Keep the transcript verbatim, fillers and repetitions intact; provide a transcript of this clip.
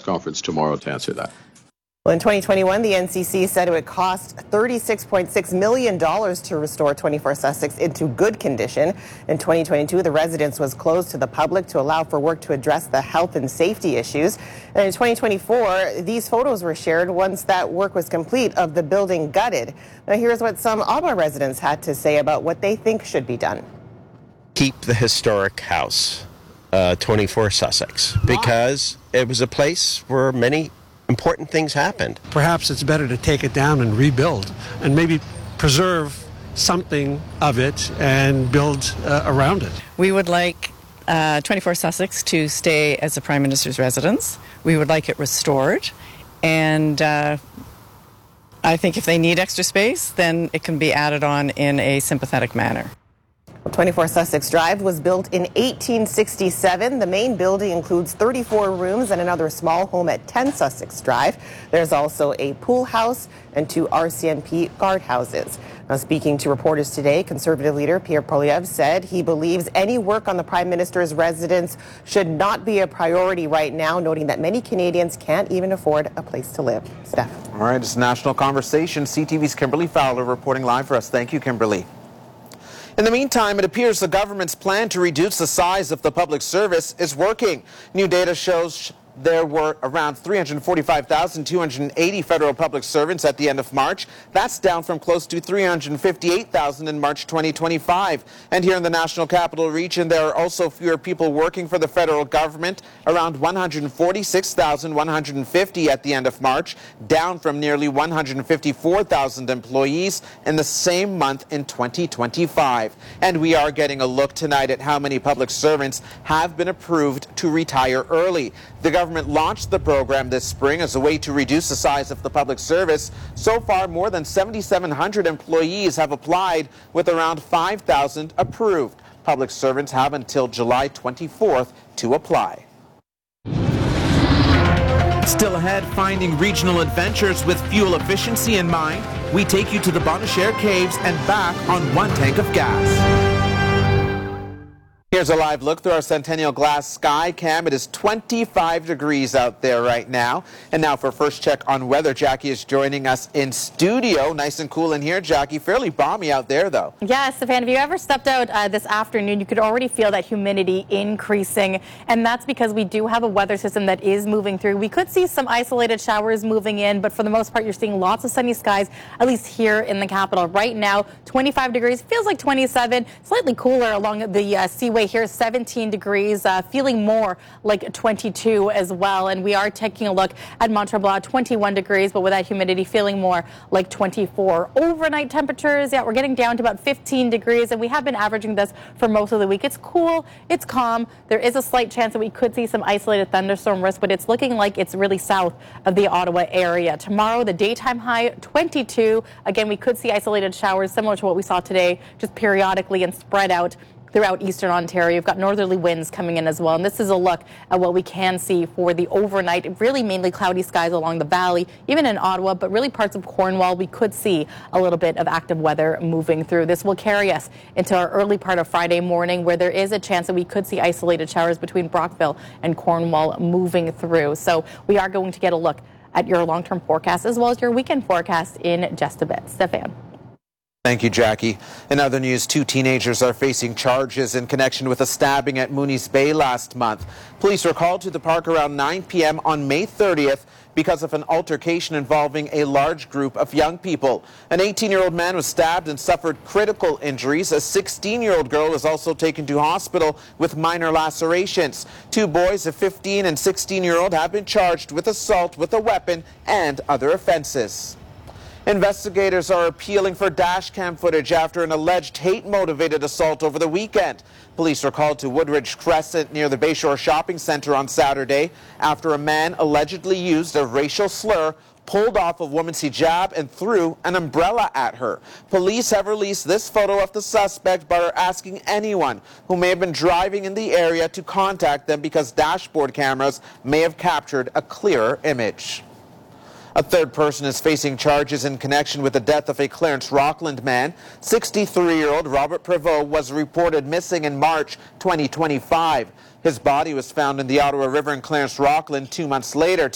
conference tomorrow to answer that. Well, in twenty twenty-one, the N C C said it would cost thirty-six point six million dollars to restore twenty-four Sussex into good condition. In twenty twenty-two, the residence was closed to the public to allow for work to address the health and safety issues. And in twenty twenty-four, these photos were shared once that work was complete of the building gutted. Now, here's what some Ottawa residents had to say about what they think should be done. Keep the historic house, uh, twenty-four Sussex, because it was a place where many important things happened. Perhaps it's better to take it down and rebuild and maybe preserve something of it and build uh, around it. We would like uh, twenty-four Sussex to stay as the Prime Minister's residence. We would like it restored, and uh, I think if they need extra space, then it can be added on in a sympathetic manner. twenty-four Sussex Drive was built in eighteen sixty-seven. The main building includes thirty-four rooms and another small home at ten Sussex Drive. There's also a pool house and two R C M P guardhouses. Now, speaking to reporters today, Conservative leader Pierre Poilievre said he believes any work on the Prime Minister's residence should not be a priority right now, noting that many Canadians can't even afford a place to live. Steph. All right, it's National Conversation. C T V's Kimberly Fowler reporting live for us. Thank you, Kimberly. In the meantime, it appears the government's plan to reduce the size of the public service is working. New data shows there were around three hundred forty-five thousand two hundred eighty federal public servants at the end of March. That's down from close to three hundred fifty-eight thousand in March twenty twenty-five. And here in the National Capital Region, there are also fewer people working for the federal government, around one hundred forty-six thousand one hundred fifty at the end of March, down from nearly one hundred fifty-four thousand employees in the same month in twenty twenty-five. And we are getting a look tonight at how many public servants have been approved to retire early. The government launched the program this spring as a way to reduce the size of the public service. So far, more than seven thousand seven hundred employees have applied, with around five thousand approved. Public servants have until July twenty-fourth to apply. Still ahead, finding regional adventures with fuel efficiency in mind. We take you to the Bonnechere Caves and back on one tank of gas. Here's a live look through our Centennial Glass Sky Cam. It is twenty-five degrees out there right now. And now for first check on weather, Jackie is joining us in studio. Nice and cool in here, Jackie. Fairly balmy out there, though. Yeah, Stefan, if you ever stepped out uh, this afternoon, you could already feel that humidity increasing. And that's because we do have a weather system that is moving through. We could see some isolated showers moving in, but for the most part, you're seeing lots of sunny skies, at least here in the capital. Right now, twenty-five degrees, feels like twenty-seven, slightly cooler along the uh, seaway here, seventeen degrees, uh, feeling more like twenty-two as well. And we are taking a look at Mont Tremblant, twenty-one degrees, but with that humidity feeling more like twenty-four. Overnight temperatures, yeah, we're getting down to about fifteen degrees, and we have been averaging this for most of the week. It's cool, it's calm. There is a slight chance that we could see some isolated thunderstorm risk, but it's looking like it's really south of the Ottawa area. Tomorrow, the daytime high, twenty-two. Again, we could see isolated showers similar to what we saw today, just periodically and spread out throughout eastern Ontario. You've got northerly winds coming in as well. And this is a look at what we can see for the overnight. Really mainly cloudy skies along the valley, even in Ottawa, but really parts of Cornwall. We could see a little bit of active weather moving through. This will carry us into our early part of Friday morning, where there is a chance that we could see isolated showers between Brockville and Cornwall moving through. So we are going to get a look at your long-term forecast as well as your weekend forecast in just a bit. Stefan. Thank you, Jackie. In other news, two teenagers are facing charges in connection with a stabbing at Mooney's Bay last month. Police were called to the park around nine p m on May thirtieth because of an altercation involving a large group of young people. An eighteen-year-old man was stabbed and suffered critical injuries. A sixteen-year-old girl was also taken to hospital with minor lacerations. Two boys, a fifteen and sixteen-year-old, have been charged with assault with a weapon and other offenses. Investigators are appealing for dash cam footage after an alleged hate-motivated assault over the weekend. Police were called to Woodridge Crescent near the Bayshore Shopping Centre on Saturday after a man allegedly used a racial slur, pulled off a woman's hijab, and threw an umbrella at her. Police have released this photo of the suspect, but are asking anyone who may have been driving in the area to contact them because dashboard cameras may have captured a clearer image. A third person is facing charges in connection with the death of a Clarence Rockland man. sixty-three-year-old Robert Prevost was reported missing in March twenty twenty-five. His body was found in the Ottawa River in Clarence Rockland two months later.